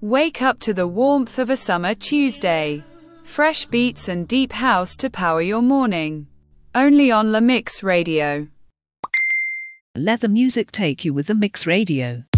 Wake up to the warmth of a summer Tuesday. Fresh beats and deep house to power your morning. Only on La Mix Radio. Let the music take you with the Mix Radio.